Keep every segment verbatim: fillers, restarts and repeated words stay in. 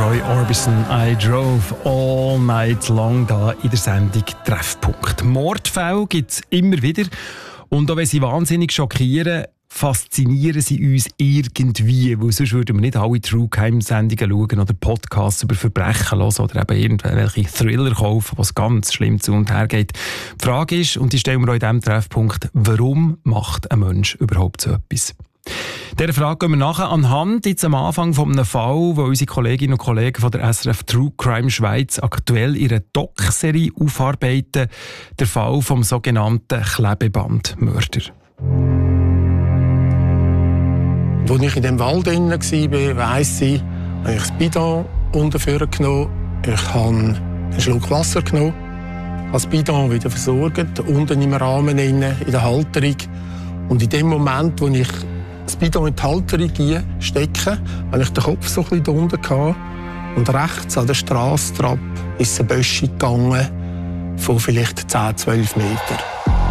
Roy Orbison. I drove all night long da in der Sendung Treffpunkt. Mordfälle gibt es immer wieder. Und auch wenn sie wahnsinnig schockieren, faszinieren sie uns irgendwie, weil sonst würden wir nicht alle True-Crime-Sendungen schauen oder Podcasts über Verbrechen hören oder eben irgendwelche Thriller kaufen, was ganz schlimm zu und her geht. Die Frage ist, und die stellen wir auch in diesem Treffpunkt, warum macht ein Mensch überhaupt so etwas? Dieser Frage gehen wir nachher anhand jetzt am Anfang von einem Fall, wo unsere Kolleginnen und Kollegen von der S R F True Crime Schweiz aktuell ihre Doc-Serie aufarbeiten, der Fall vom sogenannten Klebebandmörder. Als ich in dem Wald drin war, weiss ich, habe ich das Bidon unten vorgenommen, ich habe einen Schluck Wasser genommen, habe das Bidon wieder versorgt, unten im Rahmen, in der Halterung. Und in dem Moment, wo ich das Bidon in die Halterung stecke, habe ich den Kopf so ein bisschen unten gehabt. Und rechts an der Strassentrappe ist eine Böschung gegangen von vielleicht zehn, zwölf Metern.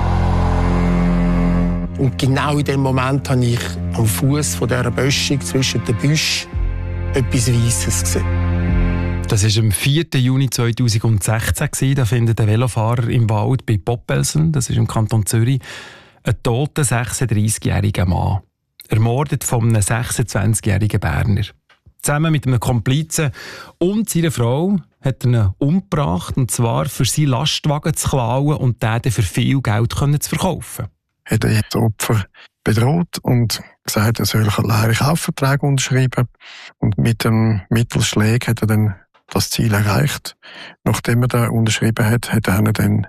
Und genau in dem Moment habe ich am Fuß dieser Böschung zwischen den Büschen etwas Weisses gesehen. Das war am vierten Juni zweitausendsechzehn. Da findet ein Velofahrer im Wald bei Poppelsen, das ist im Kanton Zürich, einen toten sechsunddreißigjährigen Mann. Ermordet von einem sechsundzwanzigjährigen Berner. Zusammen mit einem Komplizen und seiner Frau hat er ihn umgebracht, und zwar für seinen Lastwagen zu klauen und den für viel Geld zu verkaufen. Hat er das Opfer bedroht und gesagt, er soll leere Kaufverträge unterschreiben. Und mit dem Mittelschlag hat er dann das Ziel erreicht. Nachdem er den unterschrieben hat, hat er ihn dann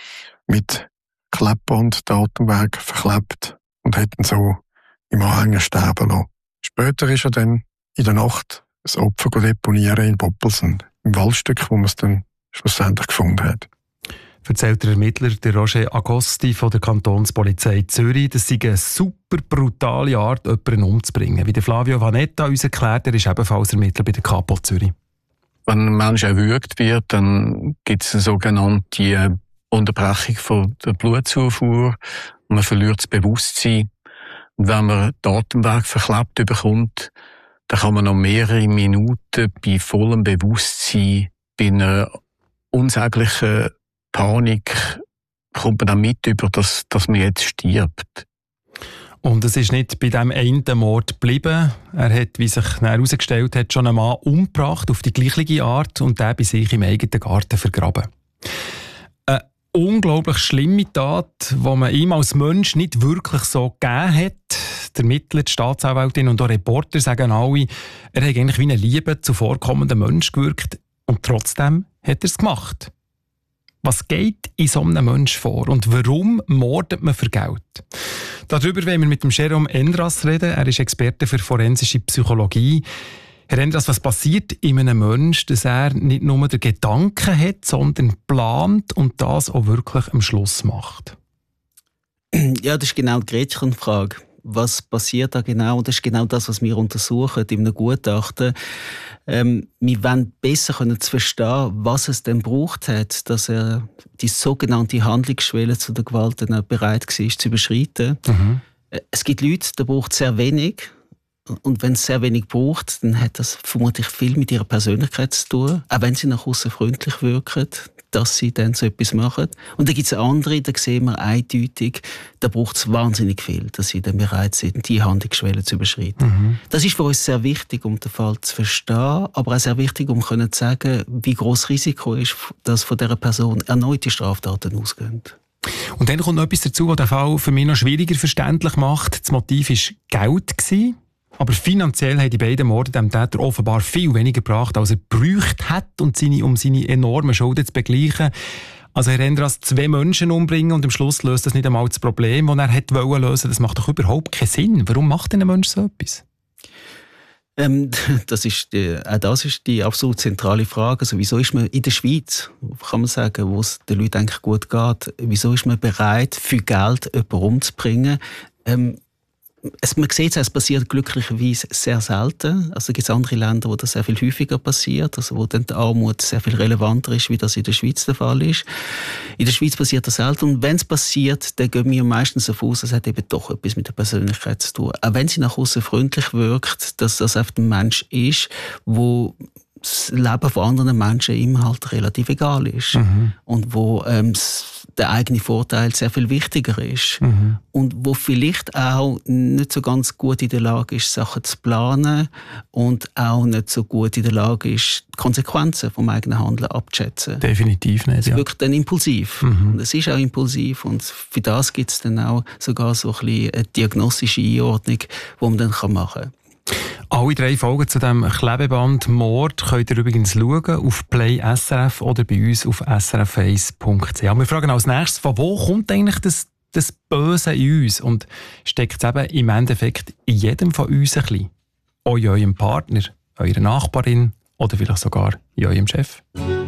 mit Klebband den Atemweg verklebt und hat ihn so im Anhänger sterben lassen. Später ist er dann in der Nacht das Opfer deponieren in Poppelsen, im Waldstück, wo man es dann schlussendlich gefunden hat. Erzählt der Ermittler, der Roger Agosti von der Kantonspolizei Zürich, das sei eine super brutale Art, jemanden umzubringen. Wie der Flavio Vanetta uns erklärt, er ist ebenfalls Ermittler bei der Kapo Zürich. Wenn ein Mensch erwürgt wird, dann gibt es eine sogenannte Unterbrechung von der Blutzufuhr und man verliert das Bewusstsein. Und wenn man den Atemweg verklebt bekommt, dann kann man noch mehrere Minuten bei vollem Bewusstsein, bei einer unsäglichen Panik, kommt man dann mit über, dass, dass man jetzt stirbt. Und es ist nicht bei diesem einen Mord geblieben. Er hat, wie sich herausgestellt hat, schon einen Mann umgebracht, auf die gleiche Art, und den bei sich im eigenen Garten vergraben. Eine unglaublich schlimme Tat, die man ihm als Mensch nicht wirklich so gegeben hat. Der Ermittler, die Staatsanwältin und auch Reporter sagen alle, er hat eigentlich wie ein lieber, zuvorkommender Mensch gewirkt, und trotzdem hat er es gemacht. Was geht in so einem Menschen vor und warum mordet man für Geld? Darüber wollen wir mit dem Jérôme Endras reden. Er ist Experte für forensische Psychologie. Herr Endras, was passiert in einem Menschen, dass er nicht nur den Gedanken hat, sondern plant und das auch wirklich am Schluss macht? Ja, das ist genau die Gretchenfrage. Was passiert da genau? Und das ist genau das, was wir untersuchen in einem Gutachten. Ähm, wir wollen besser können zu verstehen, was es denn braucht hat, dass er die sogenannte Handlungsschwelle zu der Gewalt dann auch bereit war, zu überschreiten. Mhm. Es gibt Leute, da braucht sehr wenig. Und wenn es sehr wenig braucht, dann hat das vermutlich viel mit ihrer Persönlichkeit zu tun. Auch wenn sie nach außen freundlich wirken, dass sie dann so etwas machen. Und dann gibt es andere, da sehen wir eindeutig, da braucht es wahnsinnig viel, dass sie dann bereit sind, die Handlungsschwelle zu überschreiten. Mhm. Das ist für uns sehr wichtig, um den Fall zu verstehen, aber auch sehr wichtig, um zu sagen, wie groß das Risiko ist, dass von dieser Person erneute Straftaten ausgehen. Und dann kommt noch etwas dazu, was den Fall für mich noch schwieriger verständlich macht. Das Motiv war Geld gewesen. Aber finanziell haben die beiden Morde dem Täter offenbar viel weniger gebracht, als er gebraucht hat, und seine, um seine enormen Schulden zu begleichen. Also Herr Endras, zwei Menschen umbringen und am Schluss löst das nicht einmal das Problem, das er hätte lösen wollen. Das macht doch überhaupt keinen Sinn. Warum macht denn ein Mensch so etwas? Ähm, das ist die, auch das ist die absolut zentrale Frage. Also, wieso ist man in der Schweiz, kann man sagen, wo es den Leuten eigentlich gut geht, wieso ist man bereit, für Geld jemanden umzubringen? Ähm, Es, man sieht, es passiert glücklicherweise sehr selten. Also, es gibt andere Länder, wo das sehr viel häufiger passiert, also wo dann die Armut sehr viel relevanter ist, wie das in der Schweiz der Fall ist. In der Schweiz passiert das selten. Und wenn es passiert, dann gehen wir meistens davon aus, es hat eben doch etwas mit der Persönlichkeit zu tun. Auch wenn sie nach außen freundlich wirkt, dass das einfach ein Mensch ist, wo das Leben von anderen Menschen ihm halt relativ egal ist. Mhm. Und wo ähm, der eigene Vorteil sehr viel wichtiger ist. Mhm. Und wo vielleicht auch nicht so ganz gut in der Lage ist, Sachen zu planen und auch nicht so gut in der Lage ist, die Konsequenzen vom eigenen Handeln abzuschätzen. Definitiv nicht, Es ja. wirkt dann impulsiv. Mhm. Und es ist auch impulsiv. Und für das gibt es dann auch sogar so ein bisschen eine diagnostische Einordnung, die man dann machen kann. Alle drei Folgen zu diesem Klebeband Mord könnt ihr übrigens schauen auf Play S R F oder bei uns auf s r f eins punkt c h. Wir fragen als nächstes, von wo kommt eigentlich das, das Böse in uns? Und steckt es eben im Endeffekt in jedem von uns ein bisschen? Auch in eurem Partner, eurer Nachbarin oder vielleicht sogar in eurem Chef?